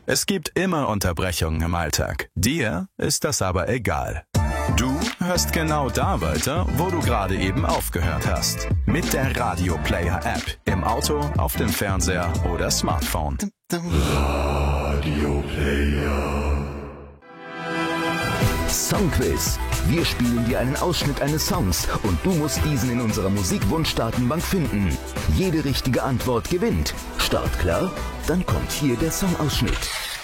Es gibt immer Unterbrechungen im Alltag. Dir ist das aber egal. Du hörst genau da weiter, wo du gerade eben aufgehört hast. Mit der Radio Player App. Im Auto, auf dem Fernseher oder Smartphone. Radio Player. Songquiz. Wir spielen dir einen Ausschnitt eines Songs und du musst diesen in unserer Musikwunschdatenbank finden. Jede richtige Antwort gewinnt. Start klar? Dann kommt hier der Songausschnitt.